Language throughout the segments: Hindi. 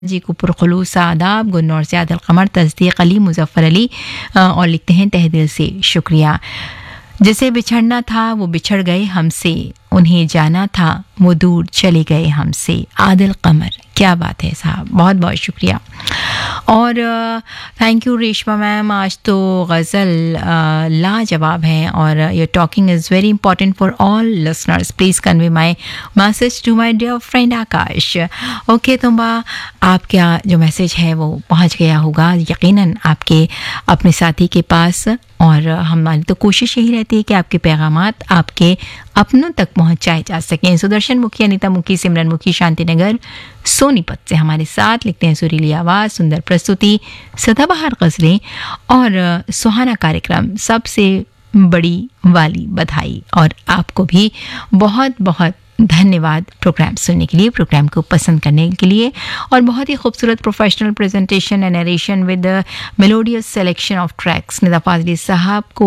जी को पुरखुलूस आदाब गुलनौर से आदिल कमर तस्दीक अली मुजफ्फर अली और लिखते हैं तहे दिल से शुक्रिया। जिसे बिछड़ना था वो बिछड़ गए हमसे, उन्हें जाना था वो दूर चले गए हमसे। आदिल कमर, क्या बात है साहब, बहुत बहुत शुक्रिया। और थैंक यू रेशमा मैम, आज तो गज़ल लाजवाब है और your talking is very important for all listeners. Please convey my message to my dear friend Akash. Okay तुम्बा, आपका जो मैसेज है वो पहुंच गया होगा यकीनन आपके अपने साथी के पास, और हमारी तो कोशिश यही रहती है कि आपके पैगामात आपके अपनों तक पहुंचाए जा सकें। सुदर्शन मुखी, अनीता मुखी, सिमरन मुखी, शांतिनगर सोनीपत से हमारे साथ लिखते हैं सुरीली आवाज़, सुंदर प्रस्तुति, सदाबहार गज़लें और सुहाना कार्यक्रम, सबसे बड़ी वाली बधाई। और आपको भी बहुत बहुत धन्यवाद प्रोग्राम सुनने के लिए, प्रोग्राम को पसंद करने के लिए, और बहुत ही खूबसूरत professional presentation and narration with melodious selection of tracks. Nida Fazli साहब को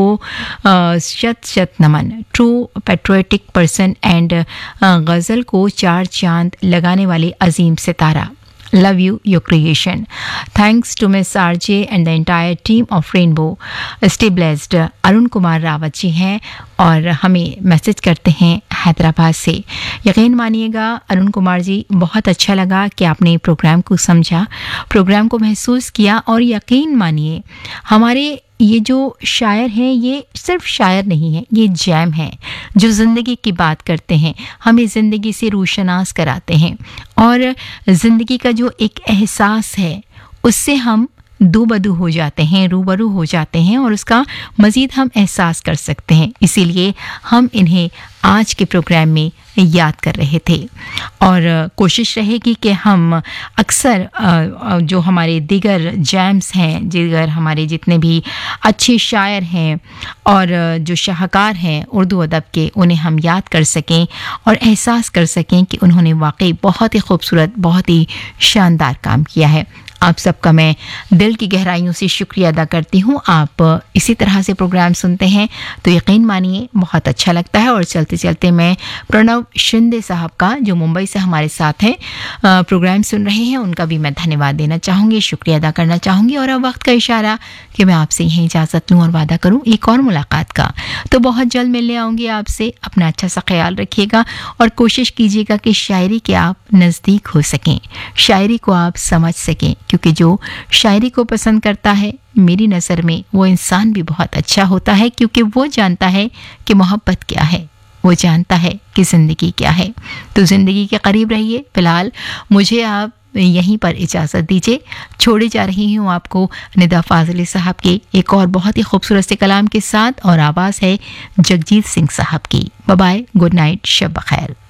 शत शत नमन। ट्रू पैट्रियोटिक पर्सन एंड गज़ल को चार चांद लगाने वाले अजीम सितारा। Love you, your creation. Thanks to Miss RJ and the entire team of Rainbow. Stay blessed. Arun Kumar Rawat ji हैं और हमें मैसेज करते हैं हैदराबाद से। यकीन मानिएगा अरुण कुमार जी, बहुत अच्छा लगा कि आपने प्रोग्राम को समझा, प्रोग्राम को महसूस किया, और यकीन मानिए हमारे ये जो शायर हैं ये सिर्फ शायर नहीं है, ये जैम हैं जो ज़िंदगी की बात करते हैं, हमें ज़िंदगी से रूशनास कराते हैं, और ज़िंदगी का जो एक एहसास है उससे हम दूबदू हो जाते हैं, रूबरू हो जाते हैं, और उसका मज़ीद हम एहसास कर सकते हैं। इसीलिए हम इन्हें आज के प्रोग्राम में याद कर रहे थे, और कोशिश रहेगी कि हम अक्सर जो हमारे दीगर जैम्स हैं, दीगर हमारे जितने भी अच्छे शायर हैं और जो शाहकार हैं उर्दू अदब के, उन्हें हम याद कर सकें और एहसास कर सकें कि उन्होंने वाकई बहुत ही खूबसूरत, बहुत ही शानदार काम किया है। आप सबका मैं दिल की गहराइयों से शुक्रिया अदा करती हूँ। आप इसी तरह से प्रोग्राम सुनते हैं तो यकीन मानिए बहुत अच्छा लगता है। और चलते चलते मैं प्रणव शिंदे साहब का, जो मुंबई से हमारे साथ हैं, प्रोग्राम सुन रहे हैं, उनका भी मैं धन्यवाद देना चाहूँगी, शुक्रिया अदा करना चाहूँगी। और अब वक्त का इशारा कि मैं आपसे यही इजाज़त लूँ और वादा करूँ एक और मुलाकात का। तो बहुत जल्द मिलने आऊँगी आपसे। अपना अच्छा सा ख्याल रखिएगा और कोशिश कीजिएगा कि शायरी के आप नज़दीक हो सकें, शायरी को आप समझ सकें, क्योंकि जो शायरी को पसंद करता है मेरी नज़र में वो इंसान भी बहुत अच्छा होता है, क्योंकि वो जानता है कि मोहब्बत क्या है, वो जानता है कि ज़िंदगी क्या है। तो ज़िंदगी के करीब रहिए। फ़िलहाल मुझे आप यहीं पर इजाज़त दीजिए। छोड़े जा रही हूँ आपको निदा फाजली साहब के एक और बहुत ही खूबसूरत से कलाम के साथ, और आवाज़ है जगजीत सिंह साहब की। बाय बाय, गुड नाइट, शब बखैर।